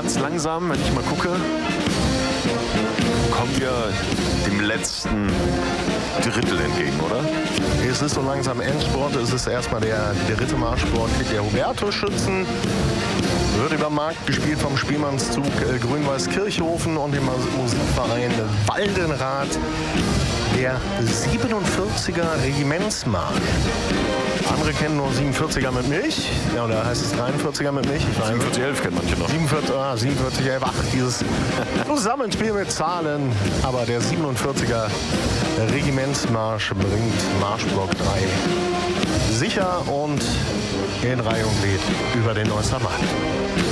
ganz langsam, wenn ich mal gucke, kommen wir dem letzten Drittel entgegen, oder? Es ist so langsam Endspurt. Es ist erstmal der dritte Marschsport der Hubertus-Schützen. Wird über den Markt gespielt vom Spielmannszug Grün-Weiß Kirchhofen und dem Musikverein Waldenrath. Der 47er Regimentsmarsch. Andere kennen nur 47er mit Milch. Ja, oder heißt es 43er mit Milch? 4711 kennt manche noch. 4711, ach, dieses Zusammenspiel mit Zahlen. Aber der 47er Regimentsmarsch bringt Marschblock 3 sicher und in Reihe und Glied über den Neusser Markt.